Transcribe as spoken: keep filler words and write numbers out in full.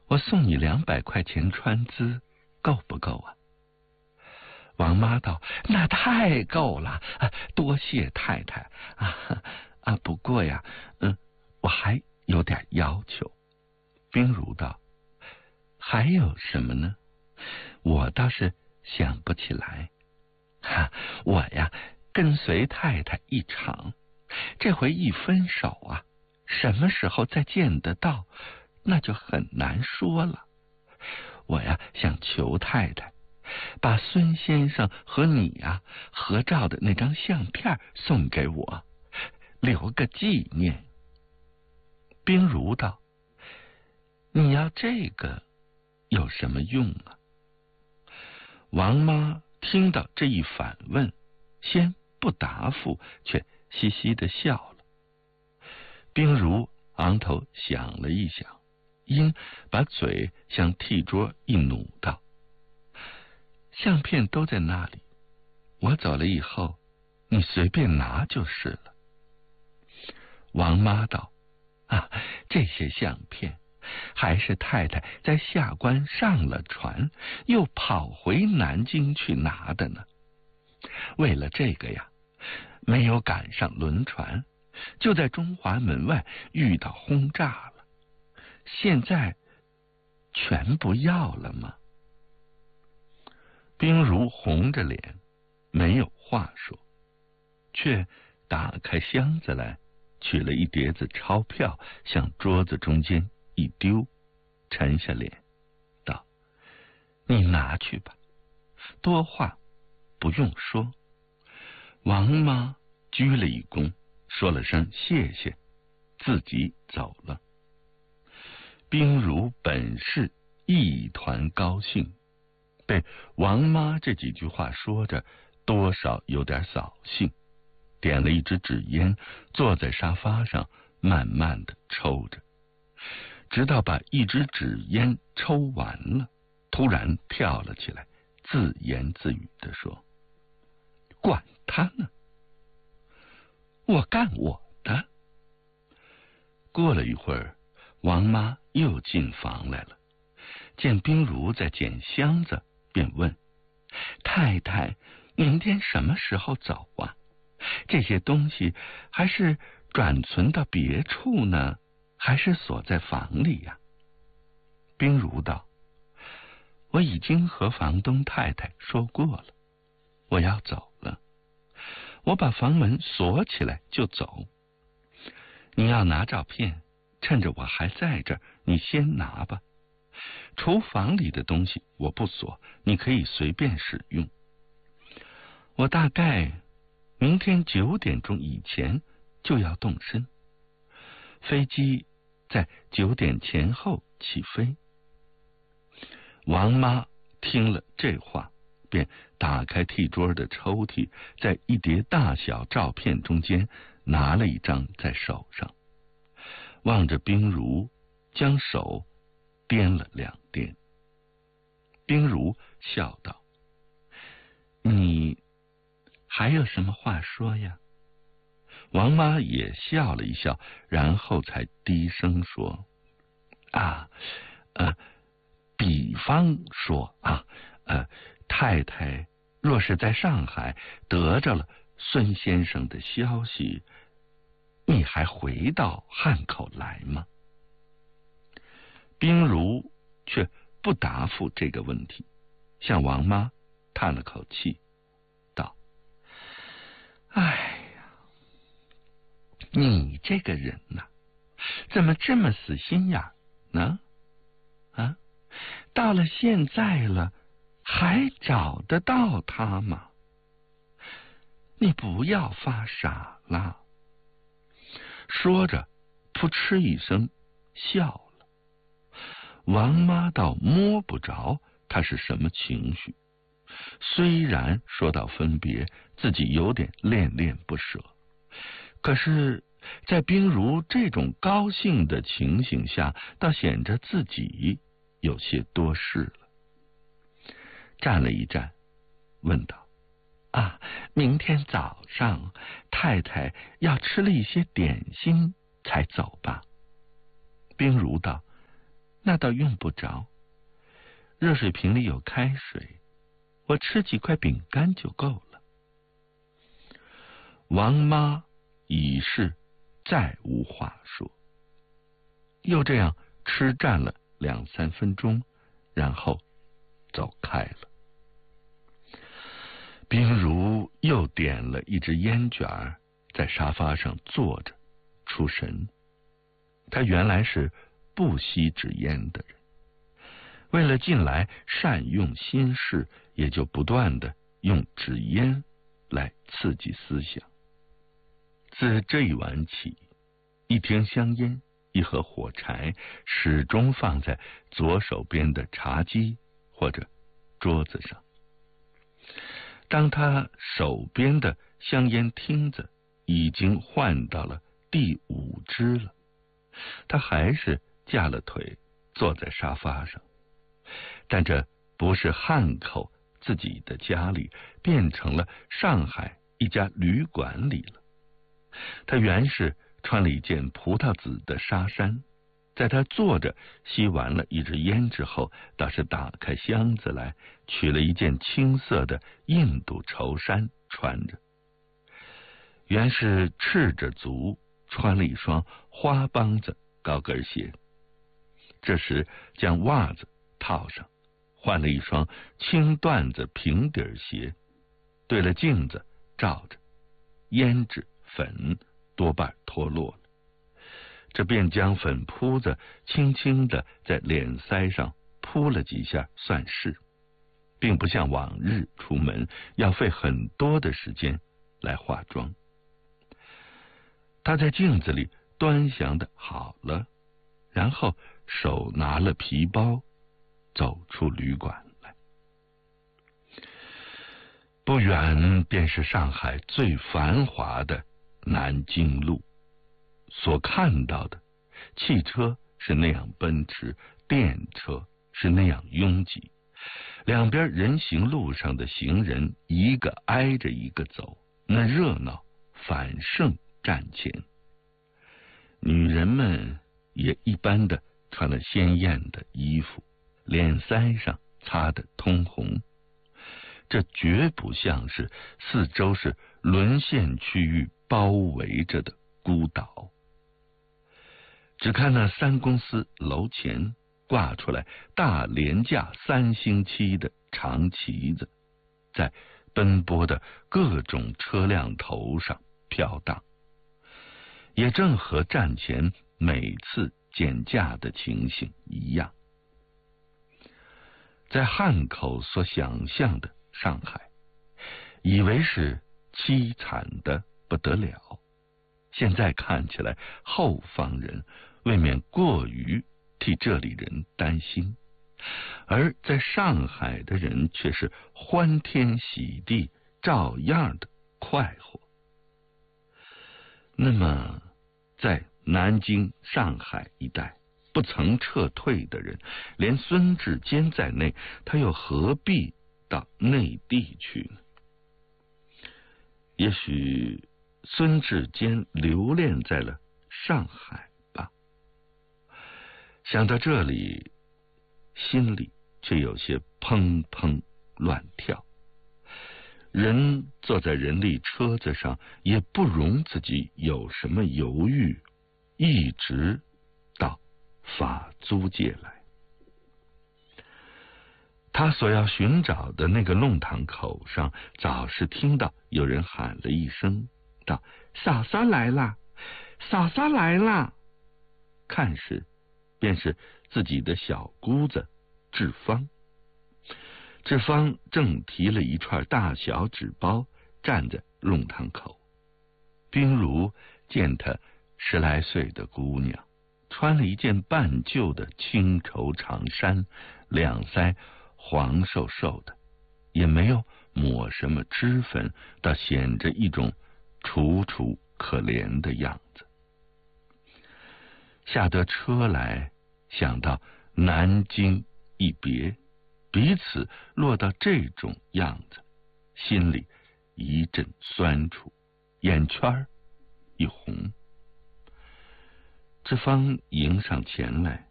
我送你两百块钱川资，够不够啊？”王妈道：“那太够了，啊、多谢太太啊啊！不过呀，嗯，我还有点要求。”冰如道：“还有什么呢？我倒是想不起来。哈，我呀，跟随太太一场，这回一分手啊，什么时候再见得到，那就很难说了。我呀，想求太太把孙先生和你呀、啊、合照的那张相片送给我，留个纪念。”冰如道：“你要这个有什么用啊？”王妈听到这一反问，先不答复，却嘻嘻的笑了。冰如昂头想了一想，因把嘴向屉桌一努道：“相片都在那里，我走了以后，你随便拿就是了。”王妈道：“啊，这些相片还是太太在下关上了船，又跑回南京去拿的呢。为了这个呀，没有赶上轮船，就在中华门外遇到轰炸了。现在全不要了吗？”冰如红着脸，没有话说，却打开箱子来，取了一叠子钞票，向桌子中间一丢，沉下脸道：“你拿去吧，多话不用说。”王妈鞠了一躬，说了声谢谢，自己走了。冰如本是一团高兴，被王妈这几句话说着，多少有点扫兴，点了一支纸烟，坐在沙发上慢慢的抽着，直到把一支纸烟抽完了，突然跳了起来，自言自语地说：“管他呢，我干我的。”过了一会儿，王妈又进房来了，见冰如在捡箱子，便问：“太太，明天什么时候走啊？这些东西还是转存到别处呢，还是锁在房里呀？”冰如道：“我已经和房东太太说过了，我要走了，我把房门锁起来就走。你要拿照片，趁着我还在这儿，你先拿吧。厨房里的东西我不锁，你可以随便使用。我大概明天九点钟以前就要动身，飞机在九点前后起飞。”王妈听了这话，便打开屉桌的抽屉，在一叠大小照片中间拿了一张在手上，望着冰如，将手掂了两掂。冰如笑道：“你还有什么话说呀？”王妈也笑了一笑，然后才低声说：“啊，呃，比方说啊，呃，太太若是在上海得着了孙先生的消息，你还回到汉口来吗？”冰如却不答复这个问题，向王妈叹了口气，道：“哎呀，你这个人呐、啊，怎么这么死心眼呢？啊，到了现在了，还找得到他吗？你不要发傻了。”说着，扑哧一声笑了。王妈倒摸不着他是什么情绪，虽然说到分别，自己有点恋恋不舍，可是在冰如这种高兴的情形下，倒显着自己有些多事了。站了一站，问道：“啊，明天早上太太要吃了一些点心才走吧？”冰如道：“ 那倒用不着，热水瓶里有开水，我吃几块饼干就够了。王妈已是再无话说，又这样吃站了两三分钟，然后走开了。冰如又点了一支烟卷，在沙发上坐着出神。他原来是不吸纸烟的人，为了近来善用心事，也就不断的用纸烟来刺激思想。自这一晚起，一听香烟，一盒火柴始终放在左手边的茶几或者桌子上。当他手边的香烟听子已经换到了第五支了，他还是架了腿坐在沙发上。但这不是汉口自己的家里，变成了上海一家旅馆里了。他原是穿了一件葡萄紫的纱衫，在他坐着吸完了一支烟之后，倒是打开箱子来，取了一件青色的印度绸衫穿着。原是赤着足，穿了一双花帮子高跟鞋。这时将袜子套上，换了一双青缎子平底鞋，对了镜子照着，胭脂粉多半脱落了，这便将粉扑子轻轻的在脸腮上扑了几下算是，并不像往日出门要费很多的时间来化妆。他在镜子里端详的好了，然后手拿了皮包走出旅馆来。不远便是上海最繁华的南京路，所看到的汽车是那样奔驰，电车是那样拥挤，两边人行路上的行人一个挨着一个走，那热闹反胜战前。女人们也一般的穿了鲜艳的衣服，脸腮上擦得通红，这绝不像是四周是沦陷区域包围着的孤岛。只看那三公司楼前挂出来大廉价三星期的长旗子，在奔波的各种车辆头上飘荡，也正和战前每次减价的情形一样。在汉口所想象的上海，以为是凄惨的不得了，现在看起来后方人未免过于替这里人担心，而在上海的人却是欢天喜地，照样的快活。那么在南京、上海一带不曾撤退的人，连孙志坚在内，他又何必到内地去呢？也许孙志坚留恋在了上海吧。想到这里，心里却有些砰砰乱跳。人坐在人力车子上，也不容自己有什么犹豫，一直到法租界来。他所要寻找的那个弄堂口上，早是听到有人喊了一声道：“嫂嫂来啦，嫂嫂来啦！”看时，便是自己的小姑子志芳。志芳正提了一串大小纸包，站在弄堂口。冰如见她十来岁的姑娘，穿了一件半旧的青绸长衫，两腮黄瘦瘦的，也没有抹什么脂粉，倒显着一种楚楚可怜的样子。下得车来，想到南京一别，彼此落到这种样子，心里一阵酸楚，眼圈一红。志芳迎上前来，